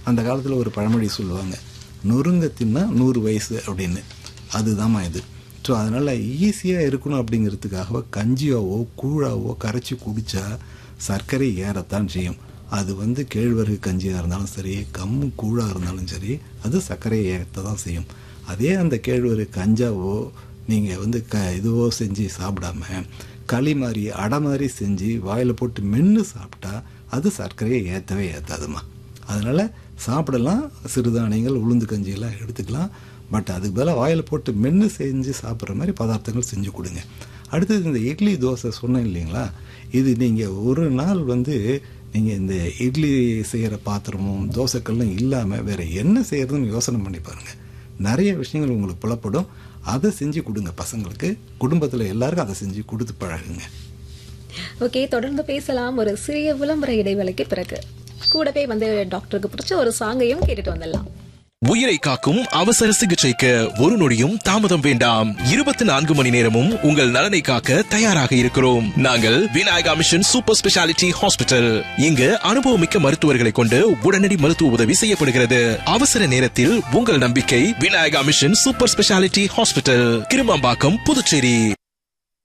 அந்த காலத்தில் ஒரு பழமொழி சொல்லுவாங்க, நொறுங்க தின்னா 100 வயசு அப்படின்னு. அதுதாம்மா இது. ஸோ அதனால் ஈஸியாக இருக்கணும் அப்படிங்கிறதுக்காக கஞ்சியாவோ கூழாவோ கரைச்சி குடித்தா சர்க்கரை ஏறத்தான் செய்யும். அது கேழ்வரகு கஞ்சியாக இருந்தாலும் சரி, கம்மு கூழாக இருந்தாலும் சரி, அது சர்க்கரையை ஏற்ற தான் செய்யும். அதே அந்த கேழ்வரகு கஞ்சாவோ நீங்கள் இதுவோ செஞ்சு சாப்பிடாம களி மாதிரி அடை மாதிரி செஞ்சு வாயில் போட்டு மென்று சாப்பிட்டா அது சர்க்கரையை ஏற்றவே ஏற்றாதுமா. அதனால் சாப்பிடலாம், சிறுதானியங்கள் உளுந்து கஞ்சியெல்லாம் எடுத்துக்கலாம். பட் அதுக்கு பதிலாக வாயில் போட்டு மென்று செஞ்சு சாப்பிட்ற மாதிரி பதார்த்தங்கள் செஞ்சு கொடுங்க. அடுத்தது இந்த இட்லி தோசை சொன்னேன் இல்லைங்களா, இது நீங்கள் ஒரு நாள் நீங்கள் இந்த இட்லி செய்கிற பாத்திரமும் தோசைக்கல்லும் இல்லாமல் வேறு என்ன செய்கிறதுன்னு யோசனை பண்ணி பாருங்கள். நிறைய விஷயங்கள் உங்களுக்கு புலப்படும். அதை செஞ்சு கொடுங்க பசங்களுக்கு. குடும்பத்தில் எல்லாருக்கும் அதை செஞ்சு கொடுத்து பழகுங்க. ஓகே, தொடர்ந்து பேசலாம் ஒரு சிறிய விளம்பர இடைவேளைக்கு பிறகு. கூடவே டாக்டருக்கு பிடிச்ச ஒரு சாங்கையும் கேட்டுட்டு வந்துடலாம். உயிரை காக்கும் அவசர சிகிச்சைக்கு ஒரு நொடியும் தாமதம் வேண்டாம். 24 மணி நேரமும் உங்கள் நலனை காக்க தயாராக இருக்கிறோம். நாங்கள் Vinayaka mission super speciality hospital. இங்கு அனுபவமிக்க மருத்துவர்களை கொண்டு உடனடி மருத்துவ உதவி செய்யப்படுகிறது. அவசர நேரத்தில் உங்கள் நம்பிக்கை Vinayaka mission super speciality hospital, Kirumampakkam, Puducherry.